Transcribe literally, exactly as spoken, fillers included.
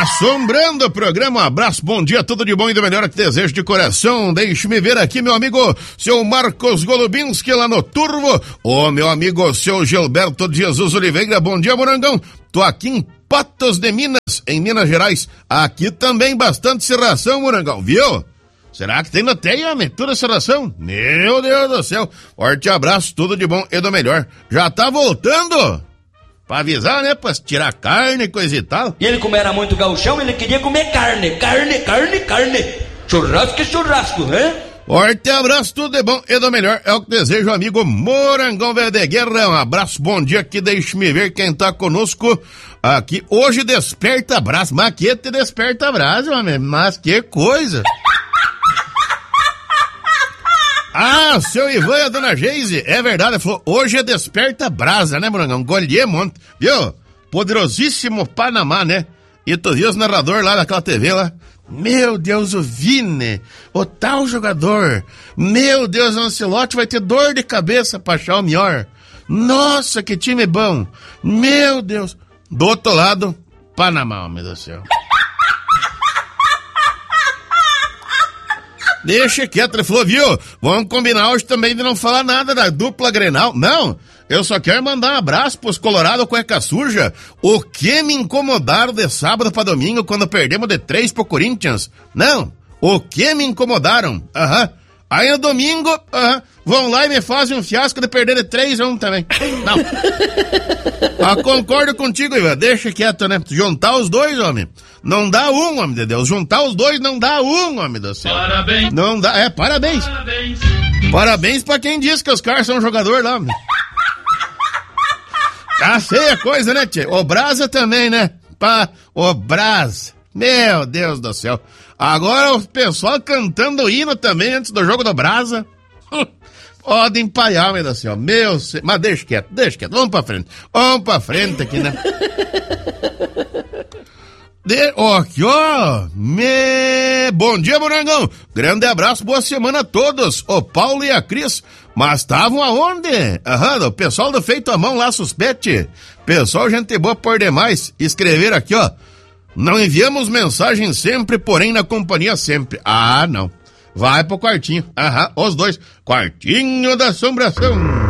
Assombrando o programa, um abraço, bom dia, tudo de bom e do melhor que desejo de coração. Deixe-me ver aqui, meu amigo, seu Marcos Golubinski lá no Turvo. Ô, meu amigo, seu Gilberto de Jesus Oliveira, bom dia, Morangão. Tô aqui em Patos de Minas, em Minas Gerais. Aqui também bastante serração, Morangão, viu? Será que tem na teia, homem? Toda serração? Meu Deus do céu. Forte abraço, tudo de bom e do melhor. Já tá voltando? Pra avisar, né? Pra tirar carne e coisa e tal. E ele, como era muito gauchão, ele queria comer carne, carne, carne, carne. Churrasco e churrasco, né? Forte abraço, tudo de bom e do melhor. É o que desejo, amigo Morangão Velho de Guerra. Um abraço, bom dia aqui. Deixe-me ver quem tá conosco aqui. Hoje desperta brasa. Maquete desperta brasa, homem. Mas que coisa. Ah, seu Ivan e a dona Geise, é verdade, falou, hoje é desperta brasa, né, Morangão? Golhê monte, viu? Poderosíssimo Panamá, né? E tu viu os narradores lá daquela T V lá? Meu Deus, o Vine, o tal jogador. Meu Deus, o Ancelotti vai ter dor de cabeça pra achar o melhor. Nossa, que time bom. Meu Deus. Do outro lado, Panamá, meu Deus do céu. Deixa quieto, ele falou, viu? Vamos combinar hoje também de não falar nada da dupla Grenal. Não, eu só quero mandar um abraço pros Colorado Cueca Suja. O que me incomodaram de sábado pra domingo quando perdemos de três pro Corinthians? Não, o que me incomodaram? Aham. Aí no domingo, aham, vão lá e me fazem um fiasco de perder de três a um também. Não. Ah, concordo contigo, Ivan. Deixa quieto, né? Juntar os dois, homem. Não dá um, homem de Deus. Juntar os dois não dá um, homem do céu. Parabéns. Não dá, é, parabéns. Parabéns. Parabéns pra quem diz que os caras são jogador lá, homem. Tá feia a coisa, né, tchê? O Brasa também, né? Pá, o Brasa. Meu Deus do céu. Agora o pessoal cantando o hino também antes do jogo do Brasa. Pode empalhar, meu Deus do céu. Meu, mas deixa quieto, deixa quieto. Vamos pra frente. Vamos pra frente aqui, né? De... Ó, aqui, ó. Me... Bom dia, Morangão. Grande abraço, boa semana a todos. O Paulo e a Cris. Mas estavam aonde? Aham, o pessoal do Feito à Mão lá, suspete. Pessoal, gente boa por demais. Escrever aqui, ó. Não enviamos mensagem sempre, porém na companhia sempre. Ah, não. Vai pro quartinho. Aham, os dois. Quartinho da Assombração.